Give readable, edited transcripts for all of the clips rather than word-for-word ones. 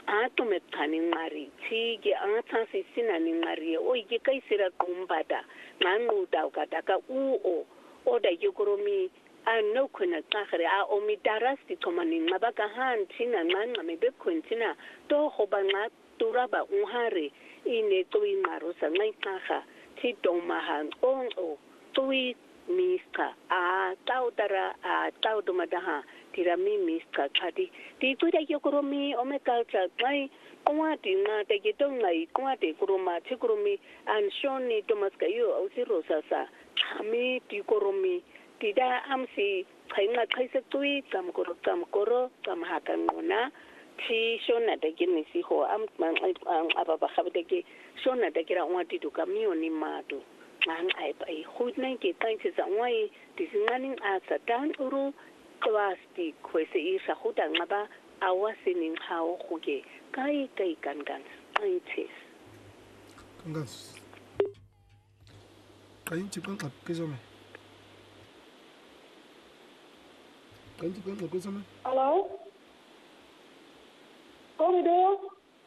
ato metani ngari tigi anga sisina ni ngari o ike kai sira kumbada nganu dau kadaka o da yukoromi no kuna kakare omi darasti tomani ngabaka han tina nganga mebe kuntina to hoba nga turaba unhare ine tui marosa ngai kaka ti domahan o tui miska taudara taudumadaha tirami miska kadi ti kuda yokoromi omekalcha ngai kwati nga tegitongai kwati kuruma chikuromi anshoni tomaskayo ausirosa sa kami ti koromi tidak amsi kainga kaisa tui kamkoro kamhakangona ti shona dagini si ho am aba bakhabdegi shona dagira wati du kamioni madu ang ai hudna ke kaisa sangwai tisingani asatan uru kwasti kwese isa huda ngaba awasinin hao khuge kai kangan aintis kain chipan at kesome Hello? Kau video?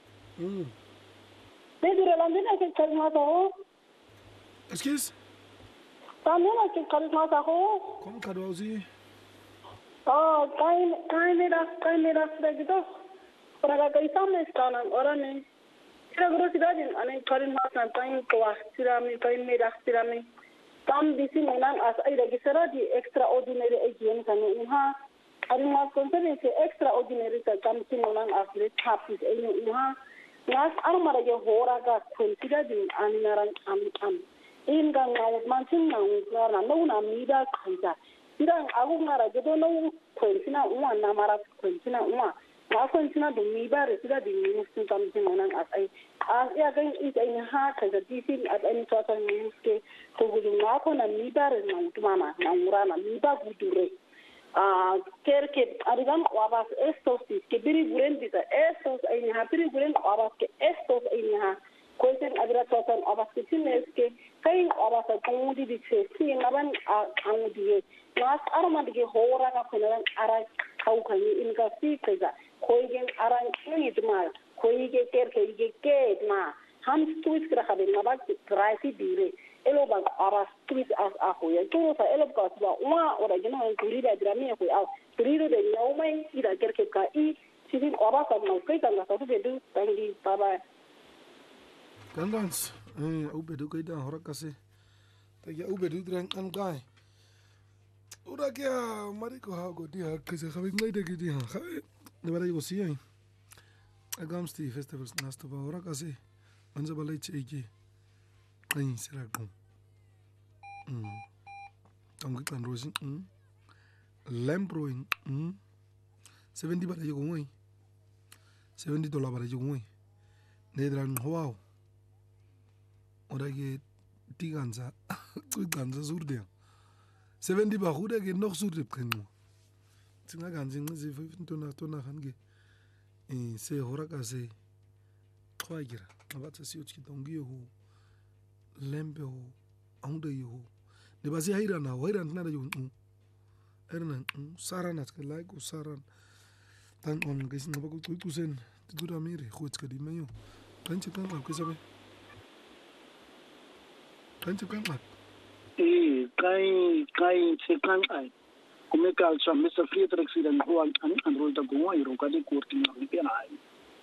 Dia lanjut nak karisma tahu? Excuse? Lanjut nak karisma tahu? Kamu kado sih? Oh, kain merah begitu. Orang kaisa sekarang orang ni. Kita guru sudah jen, ane karisma santai kuah sirami kain merah sirami. Tam di sini nang as ada kisah di extraordinary agent kan inha karisma konsen se extraordinary kan sini nang as le tapis ini inha nas armara je hora ka consider di anyaran am in gang ngau mancing ngau na na mida kanja sidang aku ngara je do no konsina uma na mara konsina uma na konsina do miba re sida di musin kam sini nang as ya kan is inha ka di sini at any total news ke kugudu ngako na miba re na utmana na urana miba gudure kerke arigan wabas estos ke biri buren bisa estos ini ha biri buren wabas ke estos ini ha koisen adra totan wabas ke sines ke kai wabas ko di se si ngaban angudi nas arma dige hora ka kunan ara kau kai in ka si kaza koigen aran ni dma koige kerke ke ma ham tuis kra habe ngabak traisi dire elo bang aras tuis as ako ya turo sa elo ka sa uma ora gina en kurida drami ko au kuriro de nomai ira kerke ka I sidin ora sa no kai tanga sa de du tangi bye Kandans ubedu kai da hora kase ta ya ubedu dran an gai ora kya mari ko ha go dia kase khabe ngai de dia khabe de bara yo si ai agamsti festivals nasto ba hora kase anza balai chege ai será com tangi kan rosin lembroin 70 bara yo ngoi $70 bara yo ngoi nedran wow ora ge tiganza tiganza surde 70 ba huda ge noch surde primo tinga ganzi ngizi 15 tona hange se hora kase khoagira abatsa siotki dongi ho lembe ho aunde yo ne basi hairana na yo erna sarana ke like saran tan on gis na bagu tu sen dura mire khot ka di mayo kanche kan ke sabe kanche kan kai se kan ai come calcio Mr. Friedrich si dan ho an rol da go ai ro ka di kurti na ni ai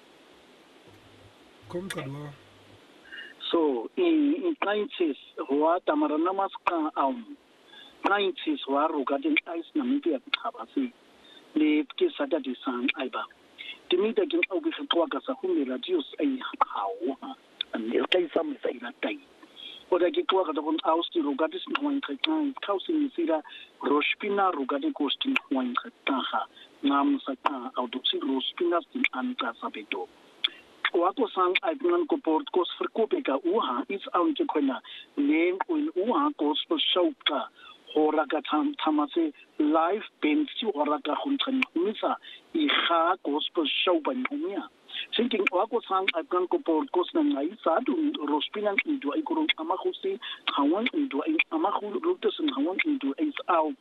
kom kadwa so in kainches hoa tamarana maska kainches hoa rogadin ice na mipia tabasi le ke sada di san aiba timida kin obi fitwa ka sa humi radius ai hawo an el kai sam sai na tai oda ki kwa ka don austi rogadis no in kai kausin sira rospina rogadin kostin ho in kai nam sa ka autopsi rospina tin an ka sabeto wako sang aipunan ko port kos verkope ka uha is aun ke khona name in uha kos po shauka hora ka thamase live pensi hora ka khunthani humisa I kha kos po shauban humia thinking wako sang aipunan ko port kos na ngai sa du rospinan into ai kurung amakhusi khawan into ai amakhu rutas khawan into ai au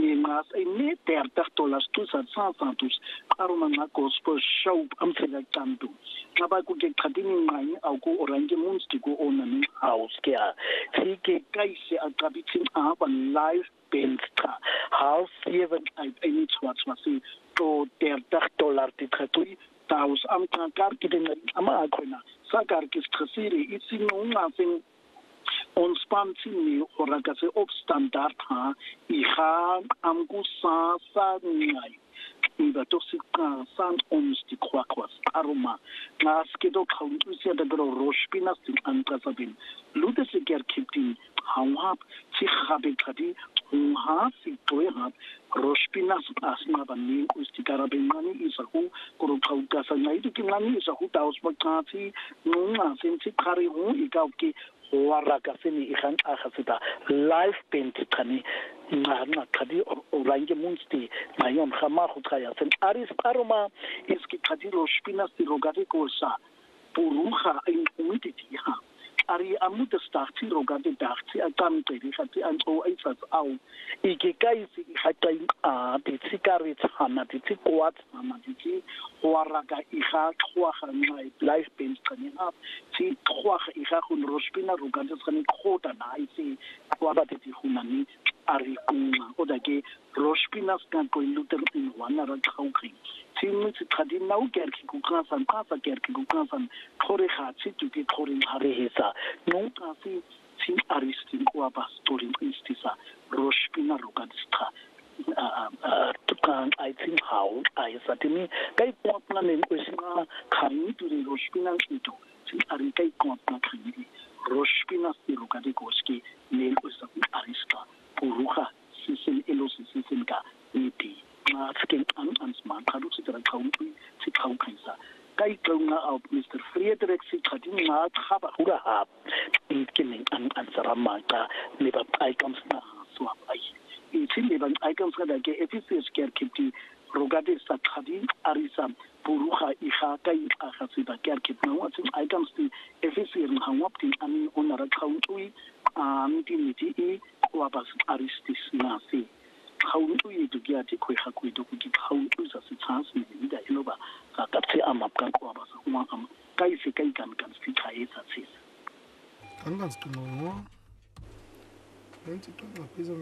ngas ini $30 tu sa santus aruma nga gospel show amfela kantu ngaba ku ke qadini ngai au ku orange monster ku ona ni house ke a ke kaise a kabitin a ba live band ka half even I need what was to $30 ti khatui taus am kar ki den ama khona sakar ki stressiri itsi nunga sing ons pansini ora ka se op standard ha I ga am ku sa ngai iba to sika san ons di kwakwas aroma ngas ke do khawtu sia da gro roshpina sin antasabin lute se ker kipti hawap si khabe khadi ha si toy ha roshpina asma bani ustikara benani isaku kuru khawta sa nai tu kinani isaku taus bakati nunga sin si khari hu ikau ki wara ka sini ikhan akhasita live paint khani ngana khadi orange munsti mayon khama khutaya sen aris aroma iski khadi roshpina si rogati kosa puruha in humidity ha ari amuta starti rogati darti akam tedi khati anto aitsas au ikekaisi khatai a tsikari tsana tsikwat mama tsi waraga ikha khwa khanai live paint khani ha tsi khwa ikha khun roshpina rogati khani khota na isi kwaba tsi khunani ari kunga oda ke roshpina skan ko luter in wana ra khawkhi tsi khadi nau kerki ku khasan khasa kerki ku khasan khore khatsi tu ke khore hare hisa no kasi tsi aristin ko ba story istisa roshpina rogatsta tukan I think how I satimi kai ko na ne ko singa khani tu roshpina itu tsi ari kai ko na khani roshpina si rogati koski ne ko sa ariska puruha sisin elosi sisin ka niti na skin an smart khadu sitra khawti si khawkhaisa kai kaunga au Mr. Frederick si khadin na khaba hura ha ikin an sarama ka ne ba icons na swap ai itin ne ba icons da ke efficiency care kiti rogate sa khadin arisa puruha ikha kai akhasida care kit na what icons ti efficiency hawapti an onara khawti niti I wabas aristis na si khawtu yitu gyati khoi khakui to ki khawtu sa si chance ni da inoba ka kapse amap kan ko abas kuma am kai se kai kan si khai sa si kan no nanti kan na pizza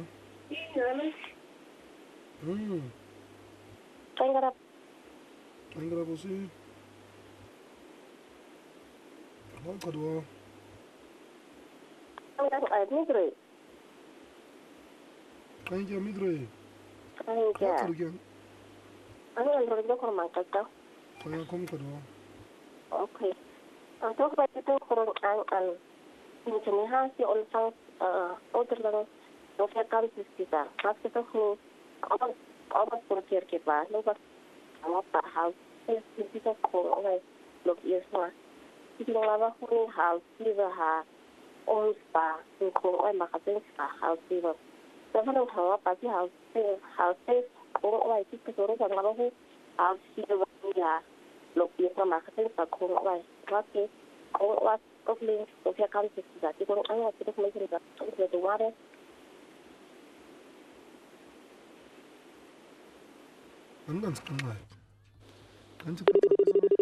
Tangara bosi Hal kadwa Kan ya midre. Kan ya. Ano ang rodo ko man kato? Kaya kom kadwa. Okay. Ang to ba ito ko ang ni ha si on sang other lang no kaya kan sista. Kasi to ko abas por que ba no ba ang pa house es sista ko ay look yes ma. Hindi na ba ko ni house diba ha on spa ko ay makasin sa house diba. Saya nak tahu apa sih house kung ay sih kesuruh bang apa house diba ya look yes ma makasin sa kung ay kasi kung was kung kaya kan sista kung ano sila kung sila sa tuwara Andan sekarang kan cepat